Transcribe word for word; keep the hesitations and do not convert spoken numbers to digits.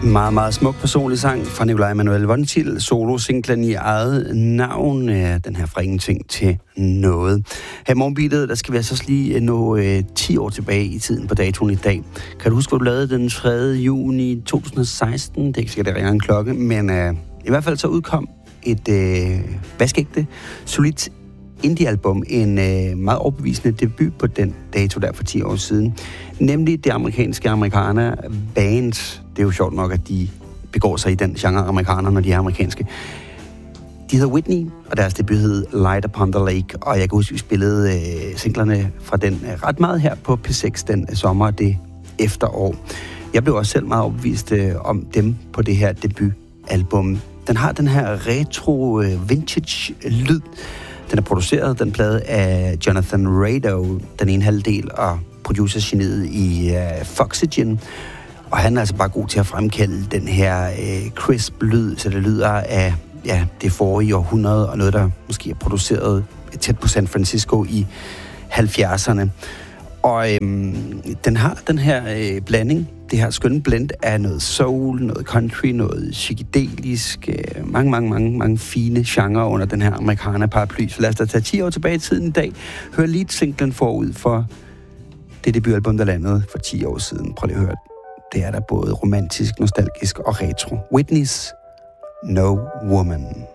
Meget, meget smuk personlig sang fra Nikolaj Emanuel Vontil, solo-singlen i eget navn, den her fra ingenting til noget. Her i morgenbeatet, der skal vi altså lige nå øh, ti år tilbage i tiden på datoen i dag. Kan du huske, hvad du lavede den tredje juni to tusind og seksten? Det er ikke sikkert, det ringer en klokke, men øh, i hvert fald så udkom et øh, vaskeægte, solidt indie-album, en øh, meget overbevisende debut på den dato der for ti år siden. Nemlig det amerikanske amerikaner band. Det er jo sjovt nok, at de begår sig i den genre amerikaner, når de er amerikanske. De hedder Whitney, og deres debut hed Light Upon the Lake, og jeg kan huske, at vi spillede øh, singlerne fra den øh, ret meget her på P seks den øh, sommer og det efterår. Jeg blev også selv meget overbevist øh, om dem på det her debutalbum. Den har den her retro øh, vintage lyd. Den er produceret, den plade af Jonathan Rado, den ene halvdel, og producergeniet i uh, Foxygen. Og han er altså bare god til at fremkalde den her uh, crisp lyd, så det lyder af ja, det forrige århundrede, og noget, der måske er produceret tæt på San Francisco i halvfjerdserne. Og øhm, den har den her øh, blanding, det her skønne blend af noget soul, noget country, noget psykedelisk, øh, mange, mange, mange, mange fine genrer under den her amerikaner paraply. Så lad os da tage ti år tilbage i tiden i dag. Hør lige singlen forud for det debutalbum, der landede for ti år siden. Prøv lige at høre. Det er da både romantisk, nostalgisk og retro. Whitney's No Woman.